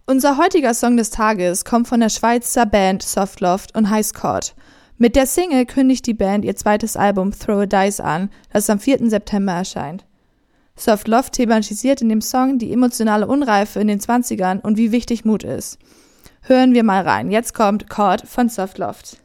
Unser heutiger Song des Tages kommt von der Schweizer Band Softloft und heißt Chord. Mit der Single kündigt die Band ihr zweites Album Throw a Dice an, das am 4. September erscheint. Softloft thematisiert in dem Song die emotionale Unreife in den 20ern und wie wichtig Mut ist. Hören wir mal rein. Jetzt kommt Chord von Softloft.